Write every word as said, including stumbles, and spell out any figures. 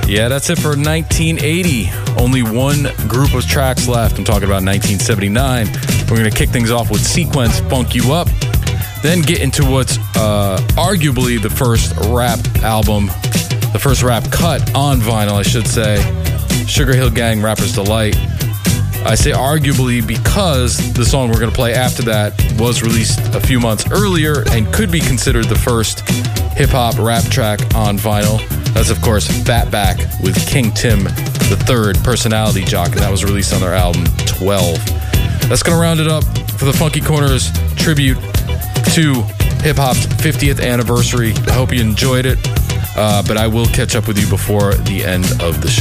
Yeah, that's it for nineteen eighty. Only one group of tracks left. I'm talking about nineteen seventy-nine. We're going to kick things off with Sequence, Funk You Up. Then get into what's uh, arguably the first rap album, the first rap cut on vinyl, I should say. Sugar Hill Gang, Rapper's Delight. I say arguably because the song we're going to play after that was released a few months earlier and could be considered the first hip-hop rap track on vinyl. That's, of course, Fatback with King Tim, the third personality jock, and that was released on their album twelve. That's going to round it up for the Funky Corners tribute to hip-hop's fiftieth anniversary. I hope you enjoyed it, uh, but I will catch up with you before the end of the show.